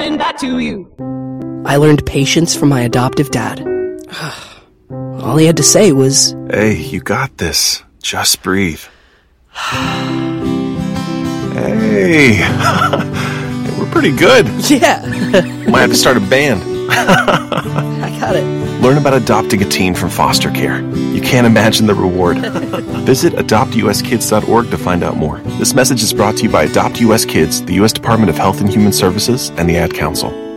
send that to you. I learned patience from my adoptive dad. All he had to say was, "Hey, you got this. Just breathe." Hey, we're pretty good. yeah, Might have to start a band. I got it. Learn about adopting a teen from foster care. You can't imagine the reward. Visit adoptuskids.org to find out more. This message is brought to you by Adopt US Kids, the U.S. Department of Health and Human Services, and the Ad Council.